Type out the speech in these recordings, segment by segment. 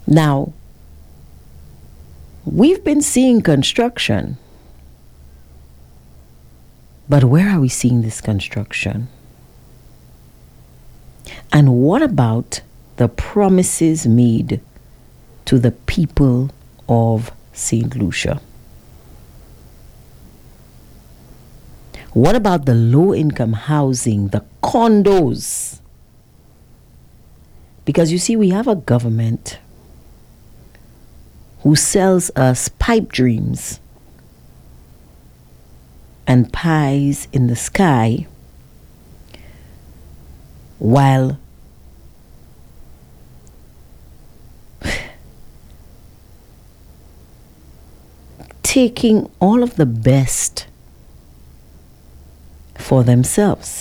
Now, we've been seeing construction, but where are we seeing this construction? And what about the promises made to the people of St. Lucia? What about the low-income housing, the condos? Because you see, we have a government who sells us pipe dreams and pies in the sky, while taking all of the best for themselves.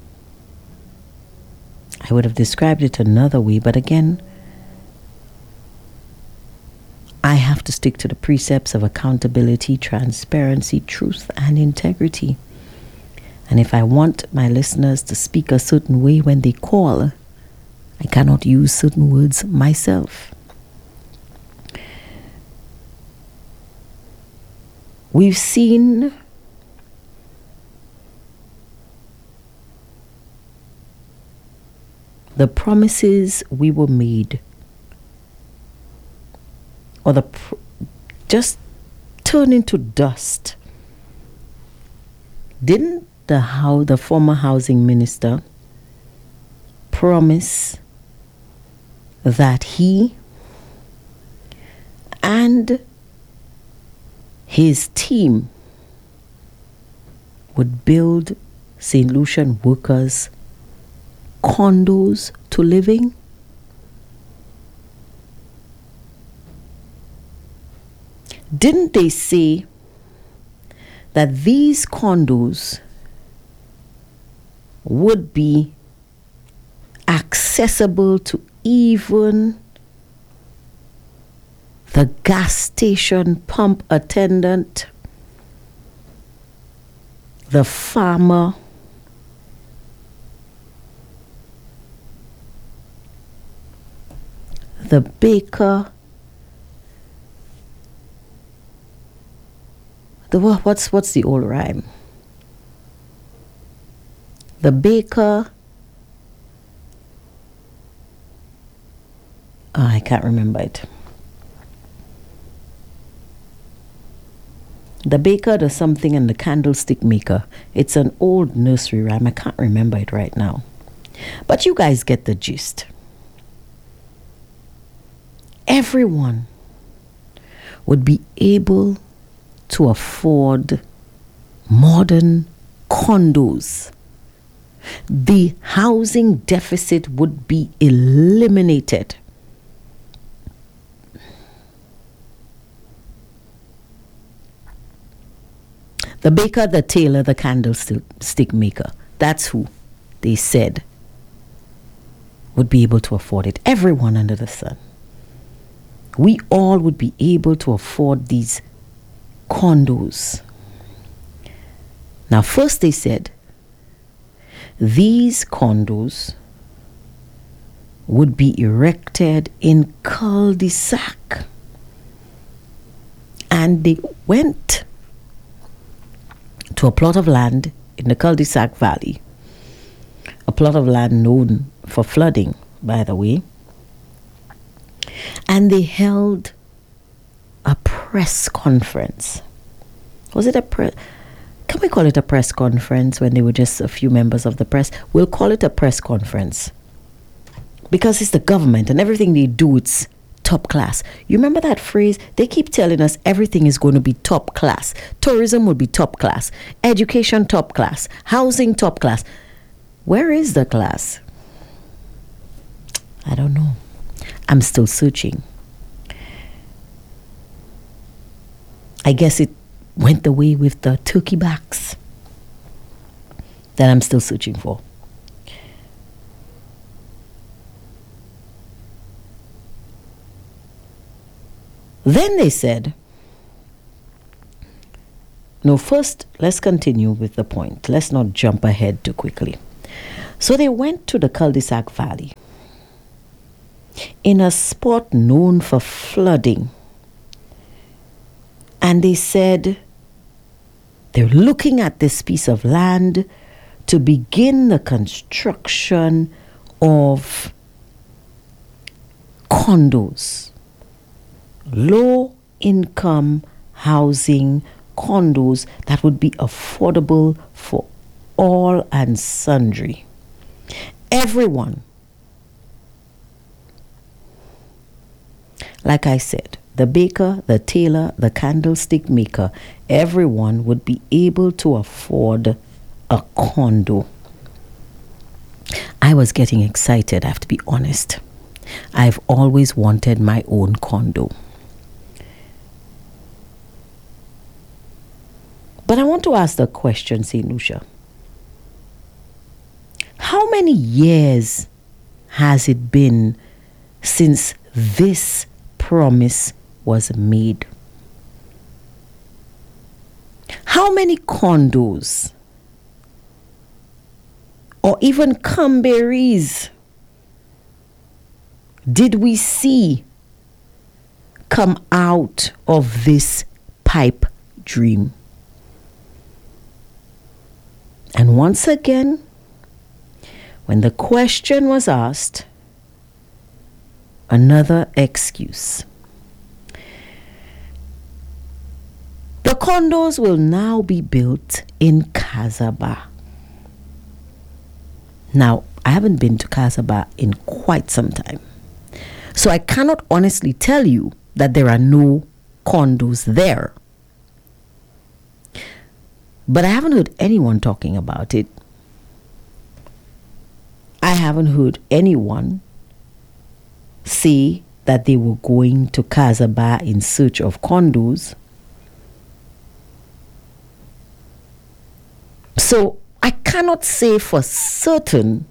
I would have described it another way, but again, I have to stick to the precepts of accountability, transparency, truth, and integrity. And if I want my listeners to speak a certain way when they call, I cannot use certain words myself. We've seen the promises we were made, or just turn into dust. Didn't the former housing minister promise that he and his team would build St. Lucian workers condos to live in? Didn't they say that these condos would be accessible to even the gas station pump attendant, the farmer, the baker, what's the old rhyme? The baker, I can't remember it. The baker, the something, and the candlestick maker. It's an old nursery rhyme. I can't remember it right now. But you guys get the gist. Everyone would be able to afford modern condos. The housing deficit would be eliminated. The baker, the tailor, the candlestick maker, that's who they said would be able to afford it. Everyone under the sun. We all would be able to afford these condos. Now, first they said these condos would be erected in cul-de-sac. And they went to a plot of land in the cul-de-sac valley, a plot of land known for flooding, by the way. And they held a press conference. Was it a press? Can we call it a press conference when they were just a few members of the press? We'll call it a press conference. Because it's the government and everything they do, it's top class. You remember that phrase? They keep telling us everything is going to be top class. Tourism will be top class. Education top class. Housing top class. Where is the class? I don't know. I'm still searching. I guess it went the way with the turkey backs that I'm still searching for. Then they said, no, first, let's continue with the point. Let's not jump ahead too quickly. So they went to the cul-de-sac valley in a spot known for flooding. And they said they're looking at this piece of land to begin the construction of condos, low income housing condos that would be affordable for all and sundry. Everyone, like I said, the baker, the tailor, the candlestick maker, everyone would be able to afford a condo. I was getting excited, I have to be honest. I've always wanted my own condo. But I want to ask the question, St. Lucia. How many years has it been since this promise was made? How many condos or even Camberries did we see come out of this pipe dream? And once again, when the question was asked, another excuse. The condos will now be built in Casaba. Now, I haven't been to Casaba in quite some time, so I cannot honestly tell you that there are no condos there. But I haven't heard anyone talking about it. I haven't heard anyone say that they were going to Casaba in search of condos. So I cannot say for certain,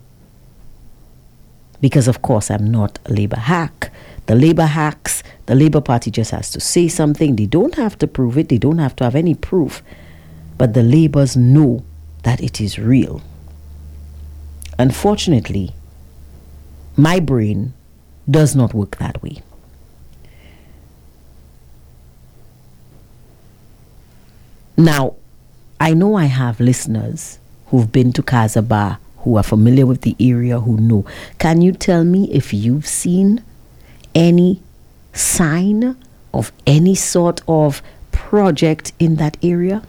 because of course I'm not a labor hack. The labor hacks, the Labour Party just has to say something. They don't have to prove it. They don't have to have any proof. But the Labours know that it is real. Unfortunately, my brain does not work that way. Now, I know I have listeners who've been to Casaba, who are familiar with the area, who know. Can you tell me if you've seen any sign of any sort of project in that area?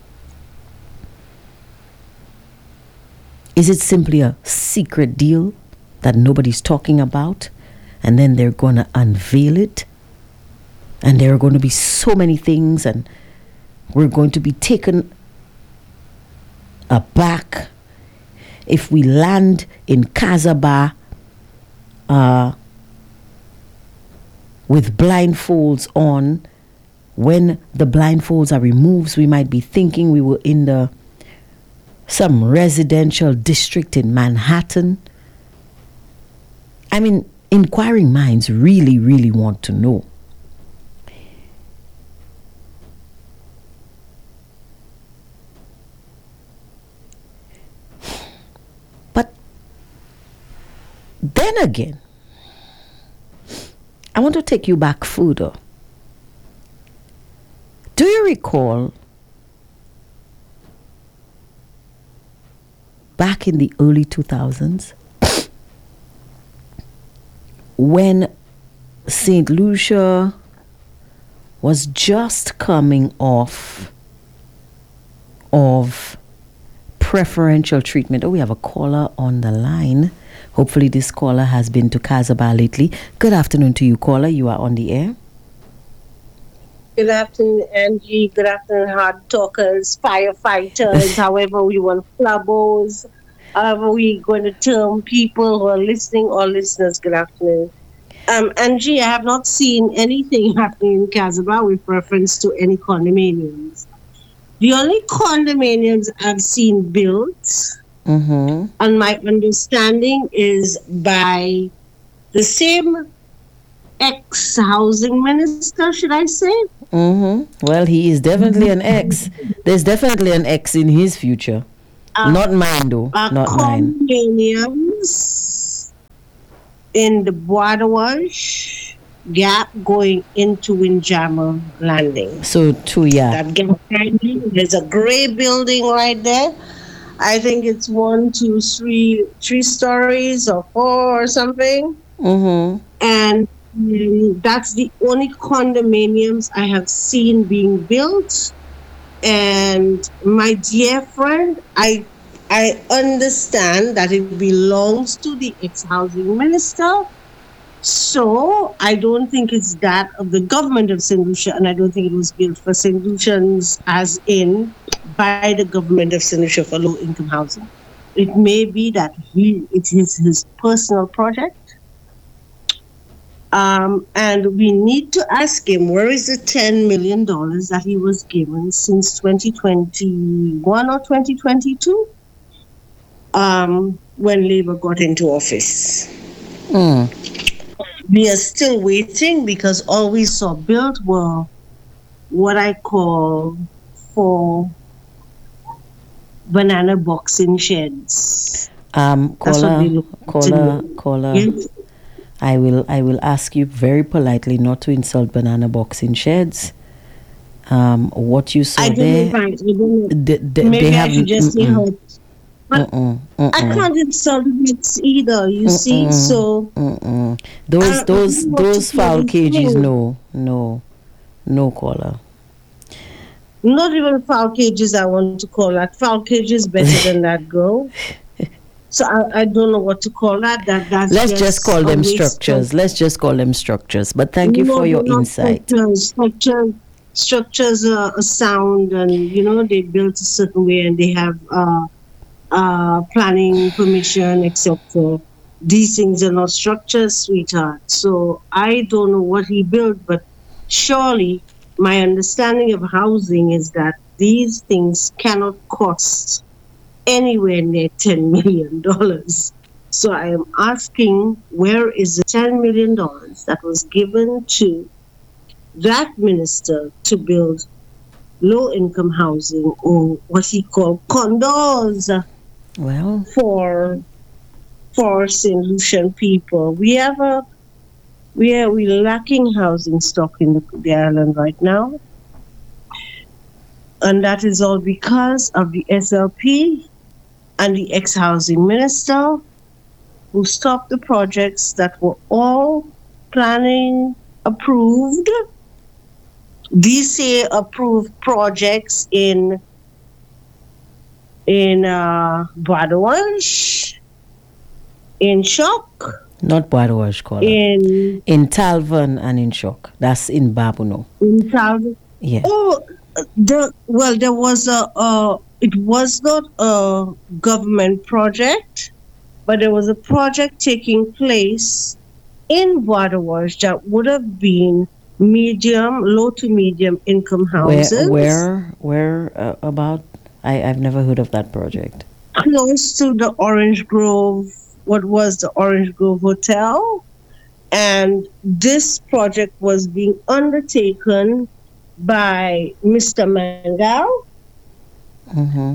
Is it simply a secret deal that nobody's talking about, and then they're going to unveil it, and there are going to be so many things, and we're going to be taken aback if we land in Casaba with blindfolds on? When the blindfolds are removed, we might be thinking we were in some residential district in Manhattan. I mean, inquiring minds really, really want to know. But then again, I want to take you back further. Do you recall back in the early 2000s when St. Lucia was just coming off of preferential treatment? Oh, we have a caller on the line. Hopefully this caller has been to Casaba lately. Good afternoon to you, caller. You are on the air. Good afternoon, Angie. Good afternoon, hard talkers, firefighters, however we want, clubbos, however we going to term people who are listening or listeners. Good afternoon. Angie, I have not seen anything happening in Casaba with reference to any condominiums. The only condominiums I've seen built, and my understanding is by the same ex-housing minister, should I say? Well, he is definitely an ex. There's definitely an ex in his future. Not mine, though. Not mine. Condominiums in the Bois gap going into Windjammer Landing. So two, yeah. That gap, there's a gray building right there. I think it's 1, 2, 3, 3 stories or 4 or something. Mm-hmm. And that's the only condominiums I have seen being built. And my dear friend, I understand that it belongs to the ex-housing minister. So I don't think it's that of the government of St. Lucia, and I don't think it was built for St. Lucians as in by the government of St. Lucia for low-income housing. It may be that it is his personal project. And we need to ask him, where is the $10 million that he was given since 2021 or 2022 when Labour got into office? We are still waiting because all we saw built were what I call 4 banana boxing sheds. Caller, Yes. I will ask you very politely not to insult banana boxing sheds. What you saw there, Maybe I should just say hurt. But I can't insult it either, you see. So those foul cages, no, caller. Not even foul cages I want to call that. Foul cages better than that, girl. So I don't know what to call that. Let's just call them structures. Let's just call them structures. But thank you for your insight. Structures are a sound, and they built a certain way, and they have planning permission, etc. These things are not structures, sweetheart. So I don't know what he built, but surely my understanding of housing is that these things cannot cost anywhere near $10 million. So I am asking, where is the $10 million that was given to that minister to build low-income housing, or what he called condos, for St. Lucian people? We are lacking housing stock in the island right now, and that is all because of the SLP and the ex-housing minister, who stopped the projects that were all planning approved, DCA approved projects in Bois, in Shock. Not Bois, caller. In Talvan and in Shock. That's in Babuno. In Talvan. Yeah. Oh, there was it was not a government project, but there was a project taking place in Bois that would have been low to medium income houses. Where about? I've never heard of that project. Close to the Orange Grove, what was the Orange Grove Hotel. And this project was being undertaken by Mr. Mangal. Mm-hmm.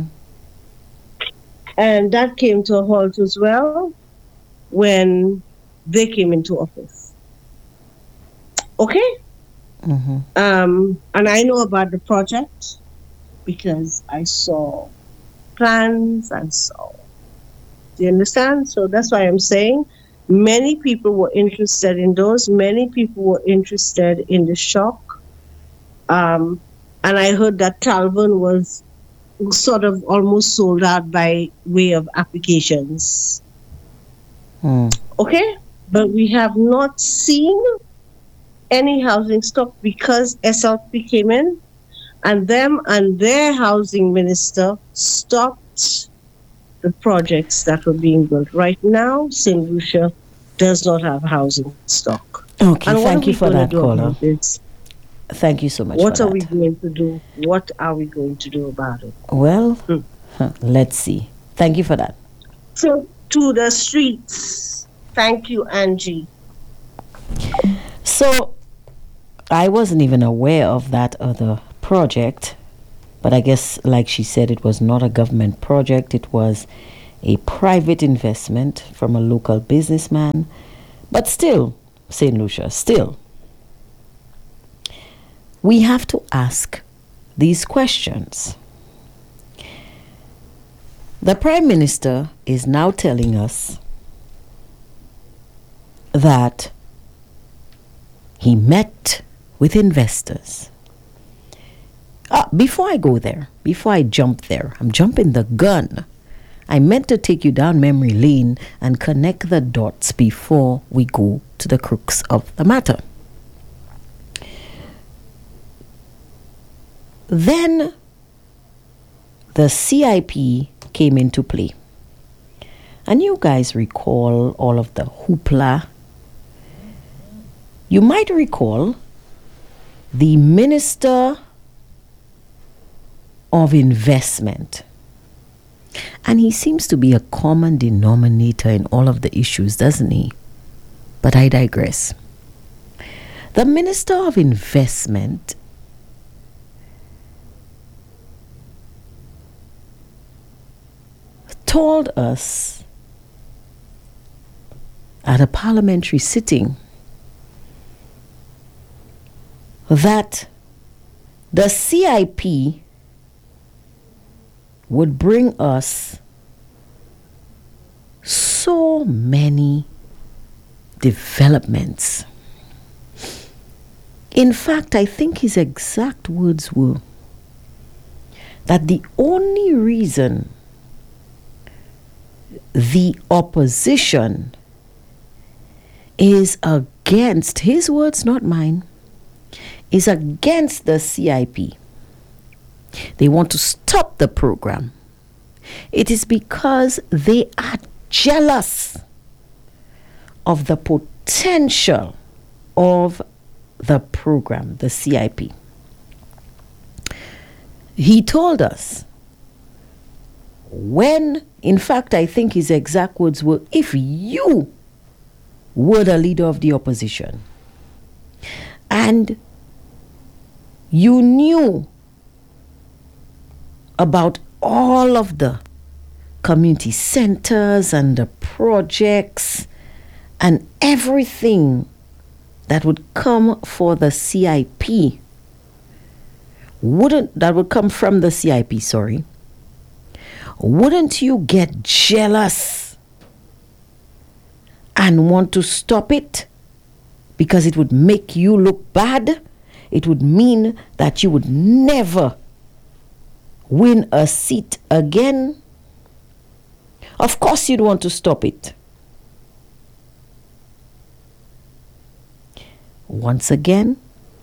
And that came to a halt as well when they came into office. Okay? Mm-hmm. And I know about the project because I saw plans, do you understand? So that's why I'm saying many people were interested in those. Many people were interested in the Shock. And I heard that Talvan was sort of almost sold out by way of applications. Okay? But we have not seen any housing stock because SLP came in and them and their housing minister stopped the projects that were being built. Right now, St. Lucia does not have housing stock. Okay, thank you for that, caller. Thank you so much. What are we going to do? What are we going to do about it? Well, let's see. Thank you for that. So, to the streets. Thank you, Angie. So, I wasn't even aware of that other project, but I guess, like she said, it was not a government project. It was a private investment from a local businessman But still, St. Lucia, still, we have to ask these questions. The Prime Minister is now telling us that he met with investors. Before I go there, before I jump there, I'm jumping the gun. I meant to take you down memory lane and connect the dots before we go to the crux of the matter. Then the CIP came into play. And you guys recall all of the hoopla. You might recall the Minister of Investment. And he seems to be a common denominator in all of the issues, doesn't he? But I digress. The Minister of Investment told us at a parliamentary sitting that the CIP would bring us so many developments. In fact, I think his exact words were that the only reason the opposition is against, his words, not mine, is against the CIP. They want to stop the program. It is because they are jealous of the potential of the program, the CIP. He told us when, in fact, I think his exact words were, if you were the leader of the opposition and you knew about all of the community centers and the projects and everything that would come for the CIP, that would come from the CIP, wouldn't you get jealous and want to stop it? Because it would make you look bad. It would mean that you would never win a seat again. Of course you'd want to stop it. Once again,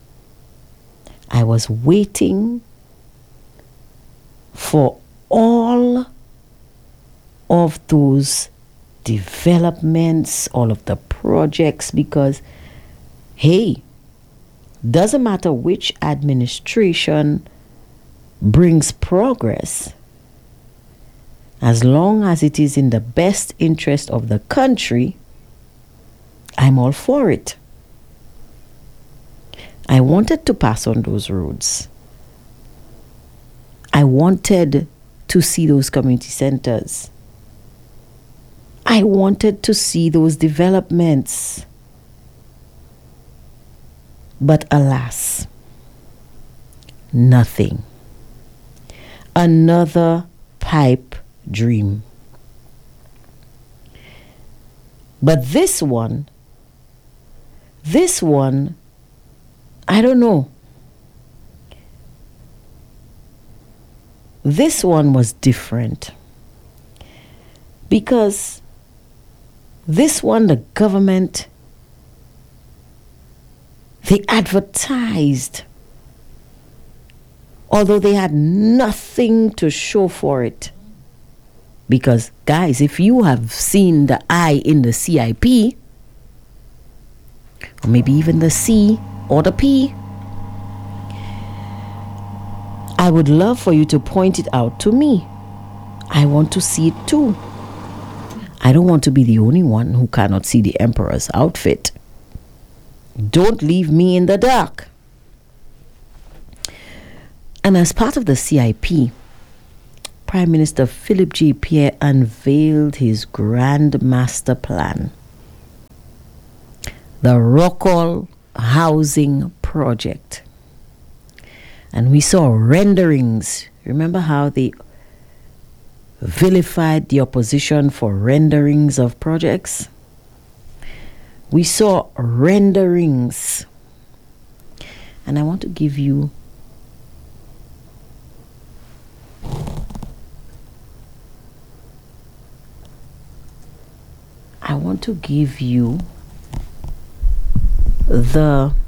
I was waiting for all of those developments, all of the projects, because, hey, doesn't matter which administration brings progress, as long as it is in the best interest of the country, I'm all for it. I wanted to pass on those roads. I wanted to see those community centers. I wanted to see those developments. But alas, nothing. Another pipe dream. But this one, I don't know. This one was different. Because this one, the government, they advertised, although they had nothing to show for it. Because, guys, if you have seen the I in the CIP, or maybe even the C or the P, I would love for you to point it out to me. I want to see it too. I don't want to be the only one who cannot see the emperor's outfit. Don't leave me in the dark. And as part of the CIP, Prime Minister Philip J. Pierre unveiled his grand master plan. the Rockall housing project. And we saw renderings. Remember how they vilified the opposition for renderings of projects? We saw renderings. And I want to give you the